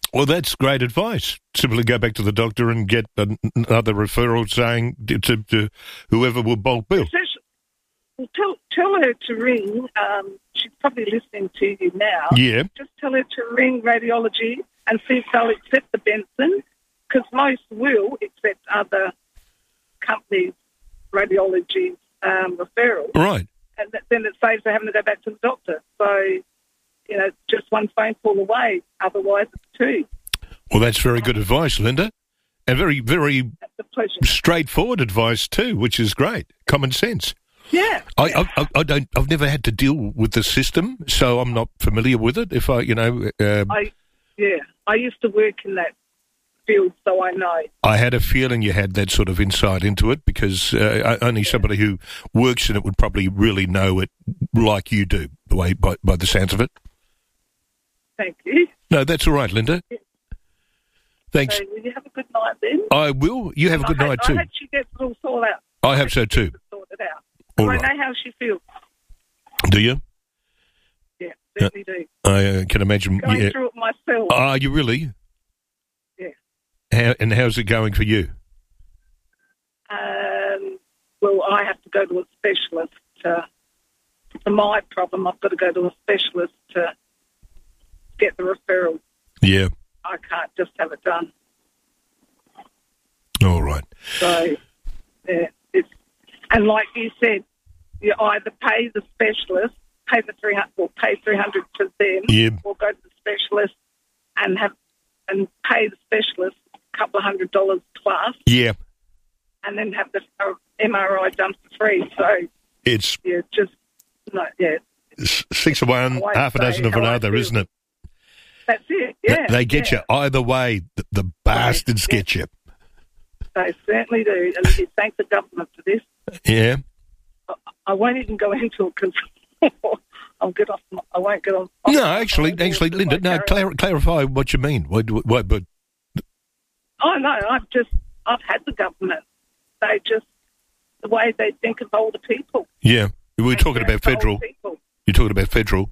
Well, that's great advice. Simply go back to the doctor and get another referral saying to whoever will bulk bill. Well, tell her to ring. She's probably listening to you now. Yeah. Just tell her to ring radiology and see if they'll accept the Benson, because most will accept other companies' radiology referrals. Right. And then it saves her having to go back to the doctor. So, just one phone call away. Otherwise, it's two. Well, that's very good advice, Linda. And very, very pleasure. Straightforward advice too, which is great. Common sense. Yeah. I've never had to deal with the system, so I'm not familiar with it. If I used to work in that field, so I know. I had a feeling you had that sort of insight into it, because only somebody who works in it would probably really know it like you do, by the sounds of it. Thank you. No, that's all right, Linda. Yeah. Thanks. So will you have a good night then? I will. You have a good night too. I hope she gets it all sorted out. I hope so too. Sorted out. All I right. know how she feels. Do you? Yeah, certainly do. I can imagine. Going through it myself. Are you really? Yeah. How's it going for you? Well, I have to go to a specialist. For my problem, I've got to go to a specialist to get the referral. Yeah. I can't just have it done. All right. So, yeah, and like you said, you either pay the specialist, pay $300 to them, or go to the specialist and pay the specialist a couple of $100 plus. Yeah. And then have the MRI done for free. So it's six of one, half a dozen of another, isn't it? That's it. Yeah. They get you either way. The bastards get you. They certainly do, and you thank the government for this. Yeah. I won't even go into it because I'll get off. I won't get on. No, actually, Linda, no, clarify what you mean. What? Oh no, I've had the government. They just the way they think of older people. Yeah, we're talking about federal. You're talking about federal.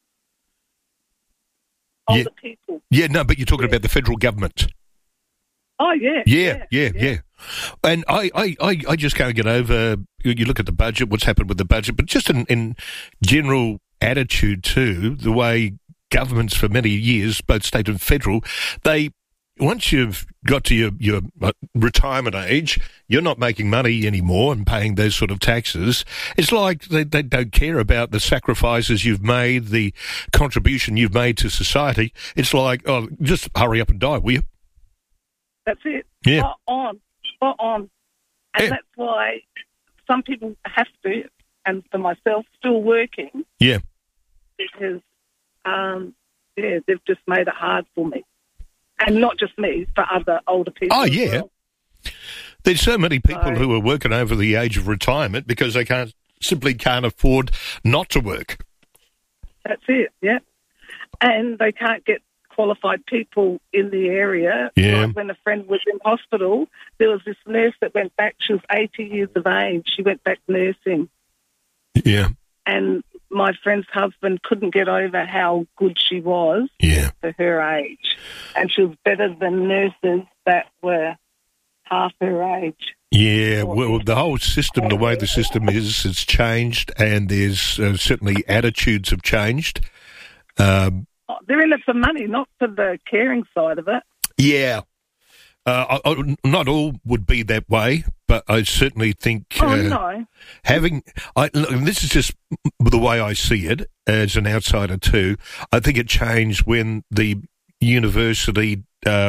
Older people. Yeah, no, but you're talking about the federal government. Oh, yeah. Yeah. And I just can't get over, you look at the budget, what's happened with the budget, but just in general attitude too, the way governments for many years, both state and federal, once you've got to your retirement age, you're not making money anymore and paying those sort of taxes. It's like they don't care about the sacrifices you've made, the contribution you've made to society. It's like, oh, just hurry up and die, will you? That's it. Yeah. Spot on. And that's why some people have to, and for myself, still working. Yeah. Because, they've just made it hard for me. And not just me, for other older people. Oh, yeah. Well. There's so many people who are working over the age of retirement because they simply can't afford not to work. That's it, yeah. And they can't get qualified people in the area. Yeah. Like when a friend was in hospital, there was this nurse that went back. She was 80 years of age. She went back nursing. Yeah. And my friend's husband couldn't get over how good she was for her age. And she was better than nurses that were half her age. Yeah, well, the whole system, the way the system is, it's changed, and there's certainly attitudes have changed. They're in it for money, not for the caring side of it. Yeah. Not all would be that way, but I certainly think no. This is just the way I see it as an outsider too. I think it changed when the university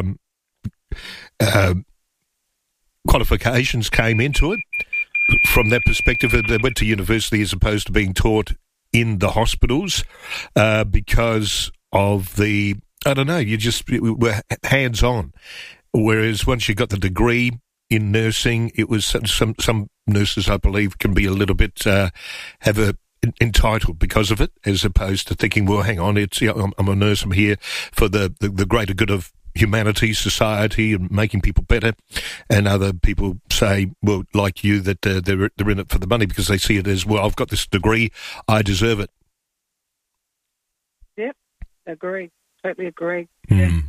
qualifications came into it. From that perspective, they went to university as opposed to being taught in the hospitals because of the, I don't know, you were hands-on. Whereas once you got the degree in nursing, it was some nurses, I believe, can be a little bit entitled because of it, as opposed to thinking, well, hang on, I'm a nurse, I'm here for the greater good of humanity, society, and making people better. And other people say, well, like you, that they're in it for the money because they see it as, well, I've got this degree, I deserve it. Yep, agree. Totally agree. Mm. Yeah.